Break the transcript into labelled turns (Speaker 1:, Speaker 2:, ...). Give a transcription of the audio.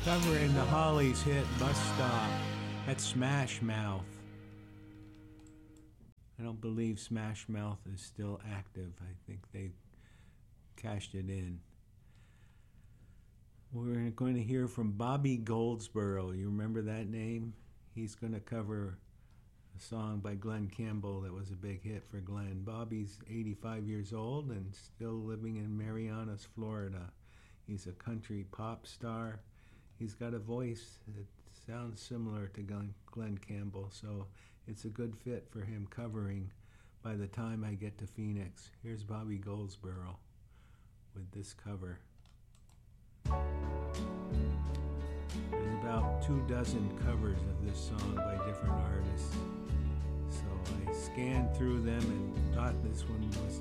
Speaker 1: Covering the Hollies hit Bus Stop at Smash Mouth. I don't believe Smash Mouth is still active. I think they cashed it in. We're going to hear from Bobby Goldsboro. You remember that name? He's going to cover a song by Glenn Campbell that was a big hit for Glenn. Bobby's 85 years old and still living in Marianas, Florida. He's a country pop star. He's got a voice that sounds similar to Glenn Campbell, so it's a good fit for him covering By the Time I Get to Phoenix. Here's Bobby Goldsboro with this cover. There's about 24 covers of this song by different artists. So I scanned through them and thought this one was